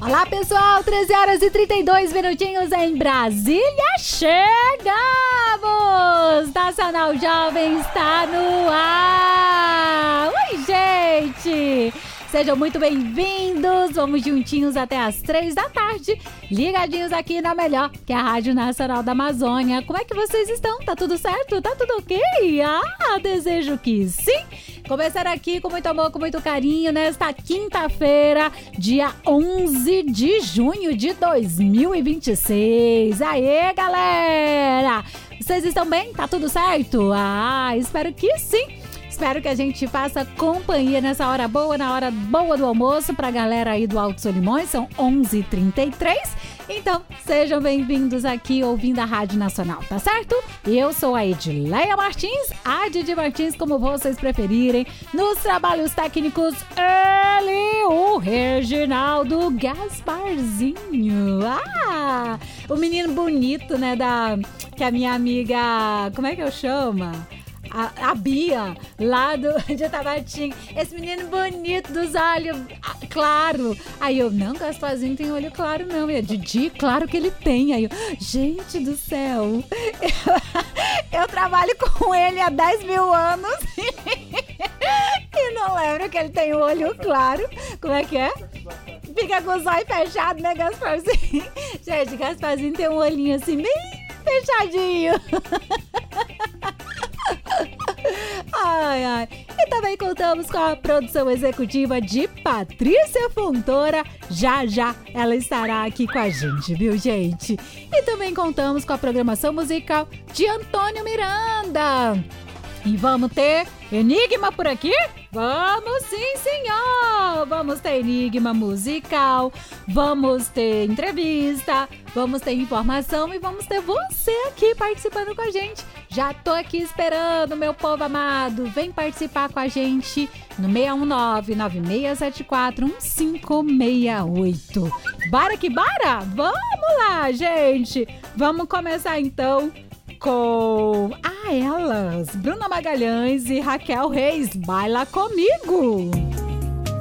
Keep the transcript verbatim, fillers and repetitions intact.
Olá, pessoal, treze horas e trinta e dois minutinhos em Brasília. Chegamos! Nacional Jovem está no ar! Oi, gente! Sejam muito bem-vindos, vamos juntinhos até as três da tarde, ligadinhos aqui na melhor, que é a Rádio Nacional da Amazônia. Como é que vocês estão? Tá tudo certo? Tá tudo ok? Ah, desejo que sim! Começar aqui com muito amor, com muito carinho, nesta quinta-feira, dia onze de junho de dois mil e vinte e seis. Aê, galera! Vocês estão bem? Tá tudo certo? Ah, espero que sim! Espero que a gente faça companhia nessa hora boa, na hora boa do almoço pra galera aí do Alto Solimões, são onze e trinta e três. Então, sejam bem-vindos aqui ouvindo a Rádio Nacional, tá certo? Eu sou a Edileia Martins, a Didi Martins, como vocês preferirem. Nos trabalhos técnicos, ele, o Reginaldo Gasparzinho. Ah, o menino bonito, né, da, que a minha amiga, como é que eu chamo? A, a Bia, lá do, de Tabatinga. Esse menino bonito dos olhos claro. Aí eu, não, Gasparzinho tem olho claro não. E a Didi, claro que ele tem. Aí eu, gente do céu. Eu, eu trabalho com ele há dez mil anos e não lembro que ele tem o olho claro. Como é que é? Fica com os olhos fechados, né, Gasparzinho? Gente, Gasparzinho tem um olhinho assim, bem fechadinho. Ai, ai. E também contamos com a produção executiva de Patrícia Fontoura. Já, já ela estará aqui com a gente, viu, gente? E também contamos com a programação musical de Antônio Miranda. E vamos ter enigma por aqui? Vamos sim, senhor! Vamos ter enigma musical, vamos ter entrevista, vamos ter informação e vamos ter você aqui participando com a gente. Já tô aqui esperando, meu povo amado. Vem participar com a gente no seis um nove, nove seis sete quatro, um cinco seis oito. Bora que bora? Vamos lá, gente! Vamos começar então com ah, elas, Bruna Magalhães e Raquel Reis. Baila comigo!